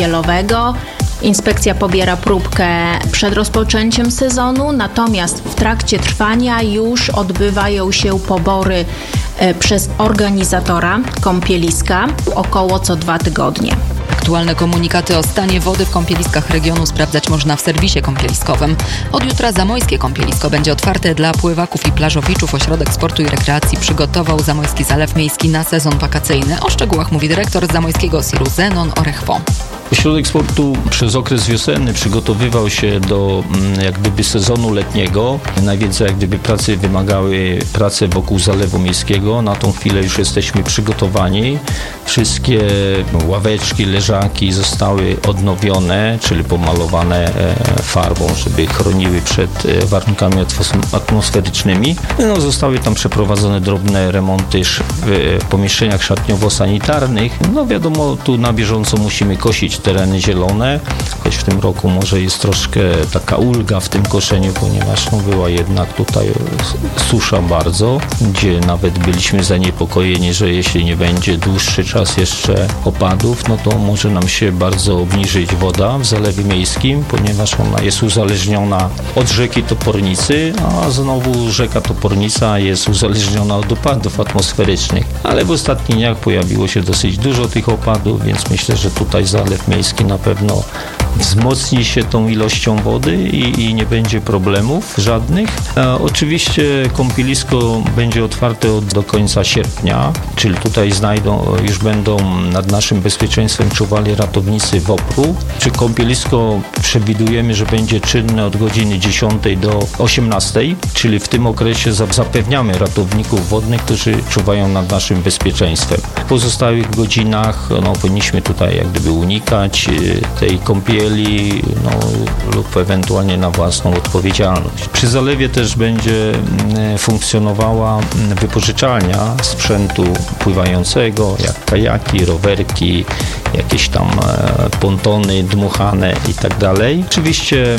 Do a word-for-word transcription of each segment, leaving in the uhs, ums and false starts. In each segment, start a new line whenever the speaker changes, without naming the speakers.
kąpielowego. Inspekcja pobiera próbkę przed rozpoczęciem sezonu, natomiast w trakcie trwania już odbywają się pobory przez organizatora kąpieliska około co dwa tygodnie.
Aktualne komunikaty o stanie wody w kąpieliskach regionu sprawdzać można w serwisie kąpieliskowym. Od jutra Zamojskie Kąpielisko będzie otwarte dla pływaków i plażowiczów. Ośrodek Sportu i Rekreacji przygotował Zamojski Zalew Miejski na sezon wakacyjny. O szczegółach mówi dyrektor Zamojskiego S I R-u Zenon Orechwo.
Ośrodek Sportu przez okres wiosenny przygotowywał się do jak gdyby sezonu letniego. Najwięcej jak gdyby pracy wymagały prace wokół Zalewu Miejskiego. Na tą chwilę już jesteśmy przygotowani. Wszystkie ławeczki, leżaki zostały odnowione, czyli pomalowane farbą, żeby chroniły przed warunkami atmosferycznymi. No, zostały tam przeprowadzone drobne remonty w pomieszczeniach szatniowo-sanitarnych. No wiadomo, tu na bieżąco musimy kosić tereny zielone, choć w tym roku może jest troszkę taka ulga w tym koszeniu, ponieważ no, była jednak tutaj susza bardzo, gdzie nawet byliśmy zaniepokojeni, że jeśli nie będzie dłuższy czas jeszcze opadów, no to może nam się bardzo obniżyć woda w Zalewie Miejskim, ponieważ ona jest uzależniona od rzeki Topornicy, a znowu rzeka Topornica jest uzależniona od opadów atmosferycznych. Ale w ostatnich dniach pojawiło się dosyć dużo tych opadów, więc myślę, że tutaj Zalew Miejski na pewno wzmocni się tą ilością wody i, i nie będzie problemów żadnych. E, oczywiście kąpielisko będzie otwarte od, do końca sierpnia, czyli tutaj znajdą, już będą nad naszym bezpieczeństwem czuwali ratownicy W O P-u. Czy kąpielisko przewidujemy, że będzie czynne od godziny dziesiątej do osiemnastej, czyli w tym okresie zapewniamy ratowników wodnych, którzy czuwają nad naszym bezpieczeństwem. W pozostałych godzinach no, powinniśmy tutaj jak gdyby unikać tej kąpieli no, lub ewentualnie na własną odpowiedzialność. Przy zalewie też będzie funkcjonowała wypożyczalnia sprzętu pływającego, jak kajaki, rowerki, jakieś tam pontony dmuchane i tak dalej. Oczywiście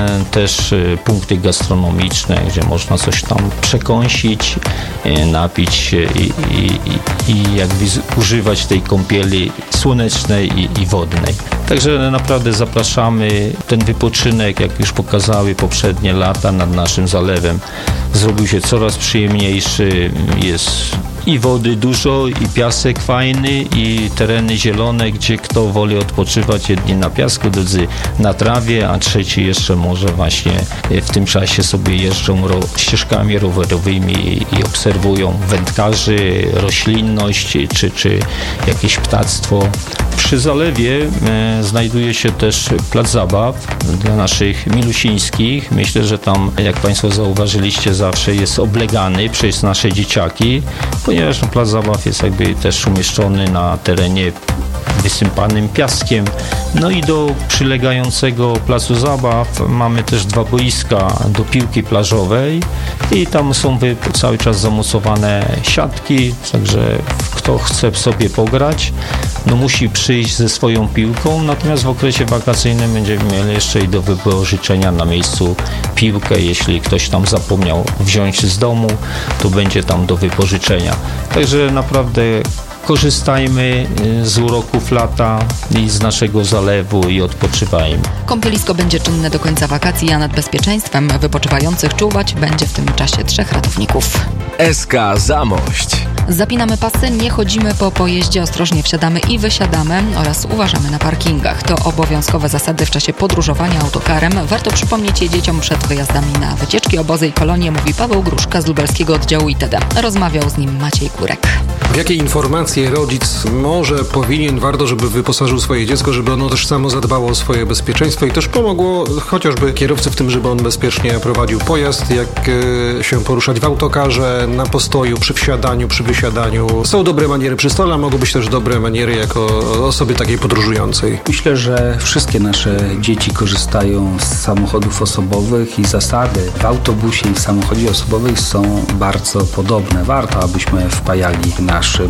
też punkty gastronomiczne, gdzie można coś tam przekąsić, napić się i, i, i jakby używać tej kąpieli słonecznej i, i wodnej. Także naprawdę zapraszamy. Ten wypoczynek, jak już pokazały poprzednie lata nad naszym zalewem, zrobił się coraz przyjemniejszy. Jest i wody dużo, i piasek fajny, i tereny zielone, gdzie kto woli odpoczywać, jedni na piasku, drudzy na trawie, a trzeci jeszcze może właśnie w tym czasie sobie jeżdżą ro- ścieżkami rowerowymi i, i obserwują wędkarzy, roślinność czy, czy jakieś ptactwo. Przy zalewie e, znajduje się też plac zabaw dla naszych milusińskich. Myślę, że tam, jak Państwo zauważyliście, zawsze jest oblegany przez nasze dzieciaki, ponieważ no, plac zabaw jest jakby też umieszczony na terenie wysypanym piaskiem. No i do przylegającego placu zabaw mamy też dwa boiska do piłki plażowej i tam są cały czas zamocowane siatki, także kto chce sobie pograć, no musi przyjść ze swoją piłką, natomiast w okresie wakacyjnym będziemy mieli jeszcze i do wypożyczenia na miejscu piłkę, jeśli ktoś tam zapomniał wziąć z domu, to będzie tam do wypożyczenia. Także naprawdę korzystajmy z uroków lata i z naszego zalewu i odpoczywajmy.
Kąpielisko będzie czynne do końca wakacji, a nad bezpieczeństwem wypoczywających czuwać będzie w tym czasie trzech ratowników.
S K Zamość.
Zapinamy pasy, nie chodzimy po pojeździe, ostrożnie wsiadamy i wysiadamy oraz uważamy na parkingach. To obowiązkowe zasady w czasie podróżowania autokarem. Warto przypomnieć je dzieciom przed wyjazdami na wycieczki, obozy i kolonie, mówi Paweł Gruszka z lubelskiego oddziału I T D. Rozmawiał z nim Maciej Kurek.
W jakie informacje rodzic może, powinien, warto, żeby wyposażył swoje dziecko, żeby ono też samo zadbało o swoje bezpieczeństwo i też pomogło chociażby kierowcy w tym, żeby on bezpiecznie prowadził pojazd, jak y, się poruszać w autokarze, na postoju, przy wsiadaniu, przy wysiadaniu. Są dobre maniery przy stole, a mogą być też dobre maniery jako osoby takiej podróżującej.
Myślę, że wszystkie nasze dzieci korzystają z samochodów osobowych i zasady w autobusie i w samochodzie osobowym są bardzo podobne. Warto, abyśmy wpajali naszym dzieciom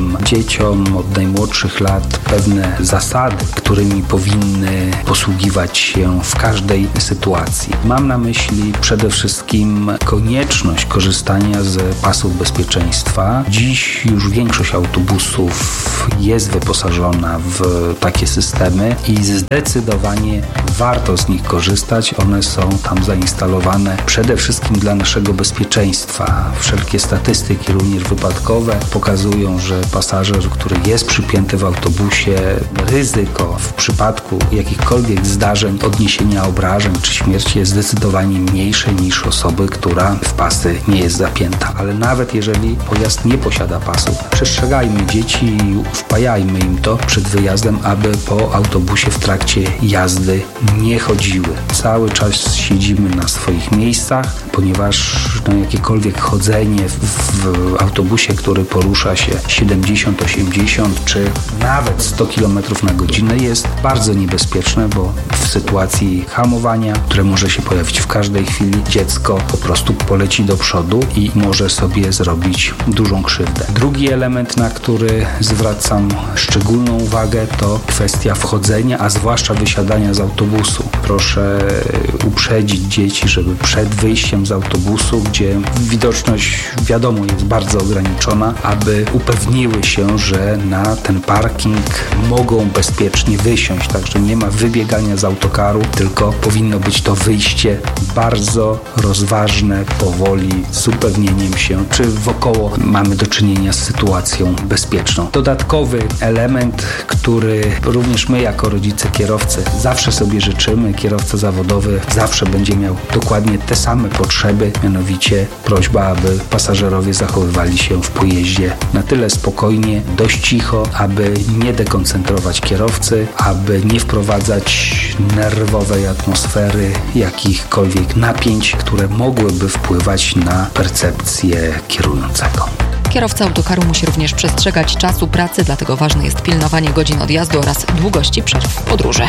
dzieciom od najmłodszych lat pewne zasady, którymi powinny posługiwać się w każdej sytuacji. Mam na myśli przede wszystkim konieczność korzystania z pasów bezpieczeństwa. Dziś już większość autobusów jest wyposażona w takie systemy i zdecydowanie warto z nich korzystać. One są tam zainstalowane przede wszystkim dla naszego bezpieczeństwa. Wszelkie statystyki, również wypadkowe, pokazują, że pasażer, który jest przypięty w autobusie, ryzyko w przypadku jakichkolwiek zdarzeń, odniesienia obrażeń czy śmierci jest zdecydowanie mniejsze niż osoby, która w pasy nie jest zapięta. Ale nawet jeżeli pojazd nie posiada pasów, przestrzegajmy dzieci i wpajajmy im to przed wyjazdem, aby po autobusie w trakcie jazdy nie chodziły. Cały czas siedzimy na swoich miejscach, ponieważ no, jakiekolwiek chodzenie w, w autobusie, który porusza się siedemdziesiąt, osiemdziesiąt czy nawet sto kilometrów na godzinę jest bardzo niebezpieczne, bo w sytuacji hamowania, które może się pojawić w każdej chwili, dziecko po prostu poleci do przodu i może sobie zrobić dużą krzywdę. Drugi element, na który zwracam szczególną uwagę, to kwestia wchodzenia, a zwłaszcza wysiadania z autobusu. Proszę uprzedzić dzieci, żeby przed wyjściem z autobusu, gdzie widoczność wiadomo jest bardzo ograniczona, aby upewniły się, że na ten parking mogą bezpiecznie wysiąść. Także nie ma wybiegania z autokaru, tylko powinno być to wyjście bardzo rozważne, powoli, z upewnieniem się, czy wokoło mamy do czynienia z sytuacją bezpieczną. Dodatkowy element, który również my jako rodzice kierowcy zawsze sobie życzymy, kierowca zawodowy zawsze będzie miał dokładnie te same potrzeby, mianowicie prośba, aby pasażerowie zachowywali się w pojeździe na tyle spokojnie, dość cicho, aby nie dekoncentrować kierowcy, aby nie wprowadzać nerwowej atmosfery, jakichkolwiek napięć, które mogłyby wpływać na percepcję kierującego.
Kierowca autokaru musi również przestrzegać czasu pracy, dlatego ważne jest pilnowanie godzin odjazdu oraz długości przerw w podróży.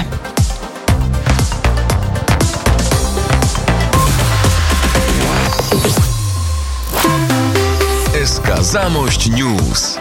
S K Zamość News.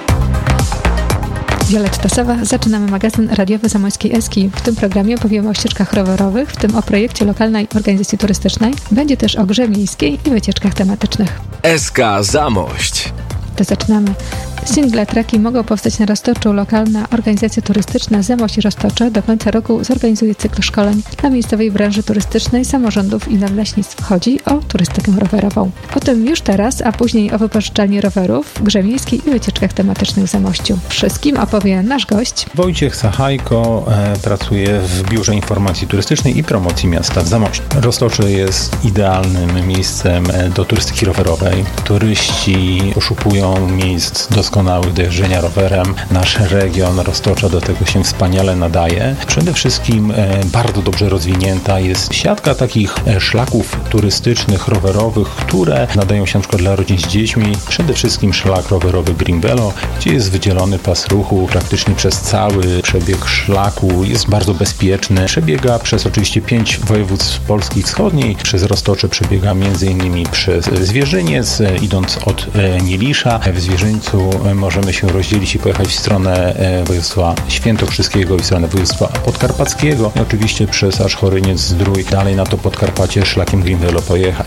Wioletta Sowa, zaczynamy magazyn radiowy Zamojskiej Eski. W tym programie opowiemy o ścieżkach rowerowych, w tym o projekcie lokalnej organizacji turystycznej. Będzie też o grze miejskiej i wycieczkach tematycznych.
S K Zamość.
To zaczynamy. Single traki mogą powstać na Roztoczu. Lokalna organizacja turystyczna Zamość i Roztocze do końca roku zorganizuje cykl szkoleń dla miejscowej branży turystycznej, samorządów i nadleśnictw. Chodzi o turystykę rowerową. O tym już teraz, a później o wypożyczalni rowerów, grze miejskiej i wycieczkach tematycznych w Zamościu. Wszystkim opowie nasz gość.
Wojciech Sachajko e, pracuje w Biurze Informacji Turystycznej i Promocji Miasta w Zamościu. Roztocze jest idealnym miejscem do turystyki rowerowej. Turyści poszukują miejsc do doskonałych do jeżdżenia rowerem. Nasz region Roztocza do tego się wspaniale nadaje. Przede wszystkim e, bardzo dobrze rozwinięta jest siatka takich e, szlaków turystycznych, rowerowych, które nadają się na przykład dla rodzin z dziećmi. Przede wszystkim szlak rowerowy Green Velo, gdzie jest wydzielony pas ruchu praktycznie przez cały przebieg szlaku. Jest bardzo bezpieczny. Przebiega przez oczywiście pięć województw Polski Wschodniej. Przez Roztocze przebiega m.in. przez Zwierzyniec, e, idąc od e, Nielisza. W Zwierzyńcu możemy się rozdzielić i pojechać w stronę województwa świętokrzyskiego i w stronę województwa podkarpackiego. I oczywiście przez aż Choryniec, Zdrój, dalej na to Podkarpacie szlakiem Green Velo pojechać.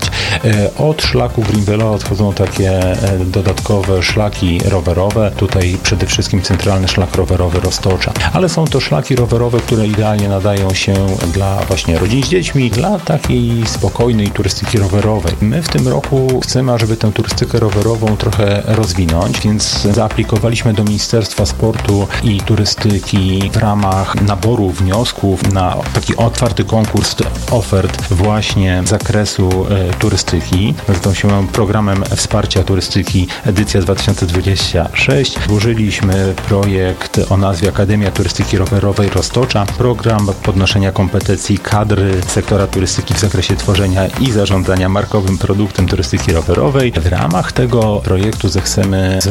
Od szlaku Green Velo odchodzą takie dodatkowe szlaki rowerowe. Tutaj przede wszystkim centralny szlak rowerowy Roztocza. Ale są to szlaki rowerowe, które idealnie nadają się dla właśnie rodzin z dziećmi, dla takiej spokojnej turystyki rowerowej. My w tym roku chcemy, żeby tę turystykę rowerową trochę rozwinąć, więc zaaplikowaliśmy do Ministerstwa Sportu i Turystyki w ramach naboru wniosków na taki otwarty konkurs ofert właśnie z zakresu e, turystyki. Nazywał się programem wsparcia turystyki edycja dwa tysiące dwadzieścia sześć. Włożyliśmy projekt o nazwie Akademia Turystyki Rowerowej Roztocza. Program podnoszenia kompetencji kadry sektora turystyki w zakresie tworzenia i zarządzania markowym produktem turystyki rowerowej. W ramach tego projektu zechcemy zrobić kilka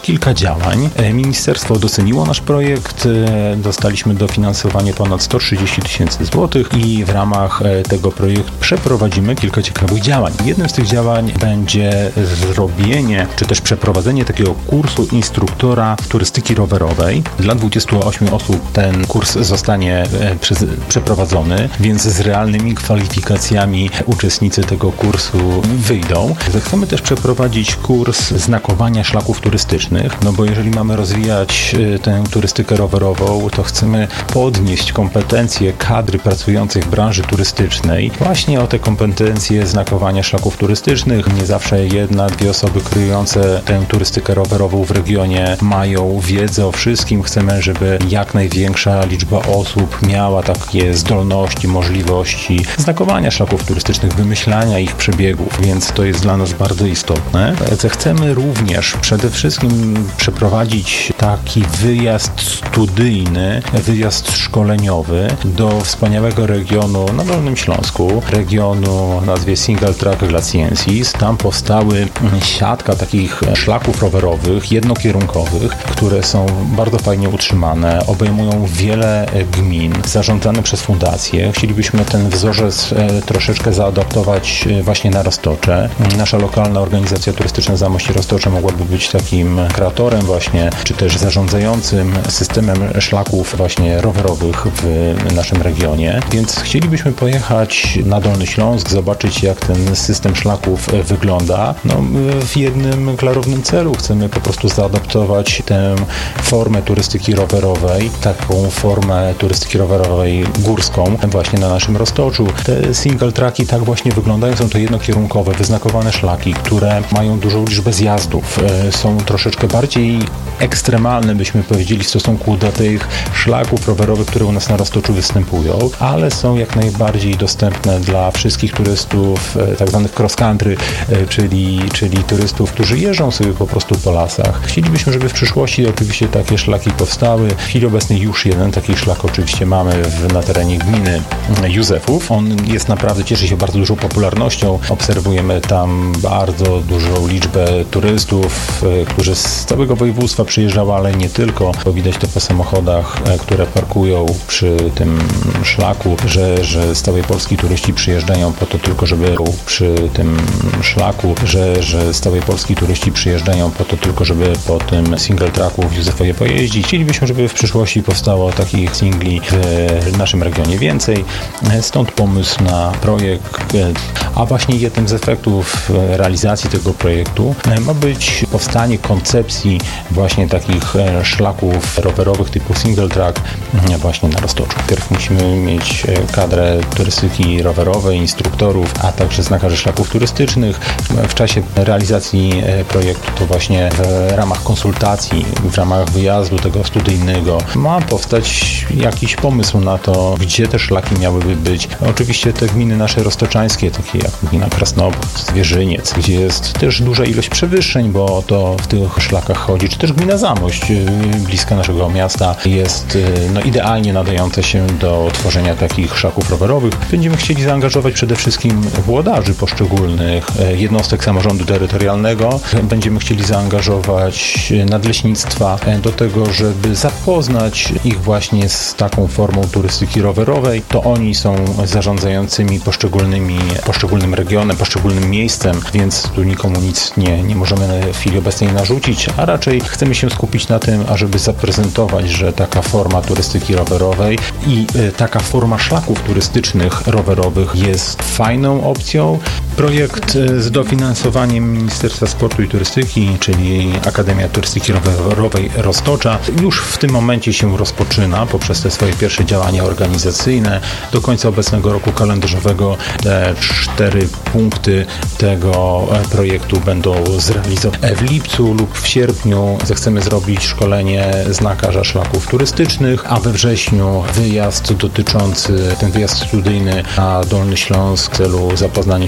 kilka działań. Ministerstwo doceniło nasz projekt, dostaliśmy dofinansowanie ponad sto trzydzieści tysięcy złotych i w ramach tego projektu przeprowadzimy kilka ciekawych działań. Jednym z tych działań będzie zrobienie, czy też przeprowadzenie takiego kursu instruktora turystyki rowerowej. Dla dwudziestu ośmiu osób ten kurs zostanie przez, przeprowadzony, więc z realnymi kwalifikacjami uczestnicy tego kursu wyjdą. Chcemy też przeprowadzić kurs znakowania szlaków turystycznych, no bo jeżeli mamy rozwijać tę turystykę rowerową, to chcemy podnieść kompetencje kadry pracujących w branży turystycznej właśnie o te kompetencje znakowania szlaków turystycznych. Nie zawsze jedna, dwie osoby kryjące tę turystykę rowerową w regionie mają wiedzę o wszystkim. Chcemy, żeby jak największa liczba osób miała takie zdolności, możliwości znakowania szlaków turystycznych, wymyślania ich przebiegów, więc to jest dla nas bardzo istotne. Chcemy również przede wszystkim przeprowadzić taki wyjazd studyjny, wyjazd szkoleniowy do wspaniałego regionu na Dolnym Śląsku, regionu o nazwie Single Track Glaciensis. Tam powstały siatka takich szlaków rowerowych, jednokierunkowych, które są bardzo fajnie utrzymane, obejmują wiele gmin, zarządzane przez fundacje. Chcielibyśmy ten wzorzec troszeczkę zaadaptować właśnie na Roztocze. Nasza lokalna organizacja turystyczna Zamość i Roztocze mogłaby być takim kreatorem właśnie, czy też zarządzającym systemem szlaków właśnie rowerowych w naszym regionie. Więc chcielibyśmy pojechać na Dolny Śląsk, zobaczyć jak ten system szlaków wygląda. No, w jednym klarownym celu chcemy po prostu zaadaptować tę formę turystyki rowerowej, taką formę turystyki rowerowej górską właśnie na naszym Roztoczu. Te single tracki tak właśnie wyglądają, są to jednokierunkowe, wyznakowane szlaki, które mają dużą liczbę zjazdów. Są troszeczkę bardziej ekstremalne, byśmy powiedzieli, w stosunku do tych szlaków rowerowych, które u nas na Roztoczu występują, ale są jak najbardziej dostępne dla wszystkich turystów, tak zwanych cross country, czyli, czyli turystów, którzy jeżdżą sobie po prostu po lasach. Chcielibyśmy, żeby w przyszłości oczywiście takie szlaki powstały. W chwili obecnej już jeden taki szlak oczywiście mamy w, na terenie gminy Józefów. On jest naprawdę, cieszy się bardzo dużą popularnością. Obserwujemy tam bardzo dużą liczbę turystów, którzy z całego województwa przyjeżdżały, ale nie tylko, bo widać to po samochodach, które parkują przy tym szlaku, że, że z całej Polski turyści przyjeżdżają po to tylko, żeby przy tym szlaku, że, że z całej Polski turyści przyjeżdżają po to tylko, żeby po tym single tracku w Józefowie pojeździć. Chcielibyśmy, żeby w przyszłości powstało takich singli w naszym regionie więcej. Stąd pomysł na projekt, a właśnie jednym z efektów realizacji tego projektu ma być powstanie koncepcji właśnie takich szlaków rowerowych typu single track właśnie na Roztoczu. Najpierw musimy mieć kadrę turystyki rowerowej, instruktorów, a także znakarzy szlaków turystycznych. W czasie realizacji projektu to właśnie w ramach konsultacji, w ramach wyjazdu tego studyjnego ma powstać jakiś pomysł na to, gdzie te szlaki miałyby być. Oczywiście te gminy nasze roztoczańskie, takie jak gmina Krasnopol, Zwierzyniec, gdzie jest też duża ilość przewyższeń, bo to w tych szlakach chodzi, czy też gmina Zamość, bliska naszego miasta, jest no, idealnie nadająca się do tworzenia takich szlaków rowerowych. Będziemy chcieli zaangażować przede wszystkim włodarzy poszczególnych jednostek samorządu terytorialnego. Będziemy chcieli zaangażować nadleśnictwa do tego, żeby zapoznać ich właśnie z taką formą turystyki rowerowej. To oni są zarządzającymi poszczególnymi, poszczególnym regionem, poszczególnym miejscem, więc tu nikomu nic nie, nie możemy w chwili obecnej narzucić, a raczej chcemy się skupić na tym, ażeby zaprezentować, że taka forma turystyki rowerowej i y, taka forma szlaków turystycznych rowerowych jest fajną opcją. Projekt y, z dofinansowaniem Ministerstwa Sportu i Turystyki, czyli Akademia Turystyki Rowerowej Roztocza, już w tym momencie się rozpoczyna poprzez te swoje pierwsze działania organizacyjne. Do końca obecnego roku kalendarzowego te cztery punkty tego projektu będą zrealizowane. W lipcu lub w sierpniu zechcemy zrobić szkolenie znakarza szlaków turystycznych, a we wrześniu wyjazd dotyczący, ten wyjazd studyjny na Dolny Śląsk w celu zapoznania się z tamtym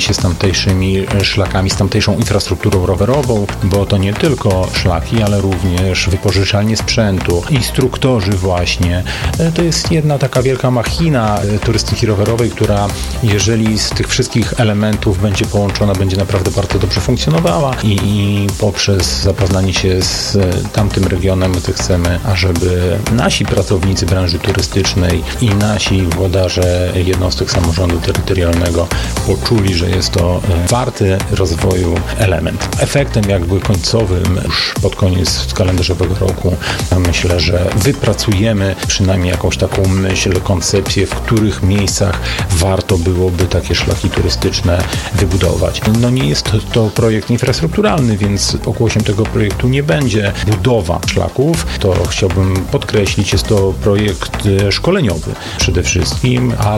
tamtejszymi szlakami, z tamtejszą infrastrukturą rowerową, bo to nie tylko szlaki, ale również wypożyczalnie sprzętu, instruktorzy właśnie. To jest jedna taka wielka machina turystyki rowerowej, która jeżeli z tych wszystkich elementów będzie połączona, będzie naprawdę bardzo dobrze funkcjonowała i, i poprzez zapoznanie się z tamtym regionem my chcemy, ażeby nasi pracownicy branży turystycznej i nasi włodarze jednostek samorządu terytorialnego poczuli, że jest to warty rozwoju element. Efektem jakby końcowym już pod koniec kalendarzowego roku myślę, że wypracujemy przynajmniej jakąś taką myśl, koncepcję, w których miejscach warto byłoby takie szlaki turystyczne wybudować. No nie jest to projekt infrastrukturalny, więc pokłosiem tego projektu nie będzie budowa szlaków. To chciałbym podkreślić, jest to projekt szkoleniowy przede wszystkim, a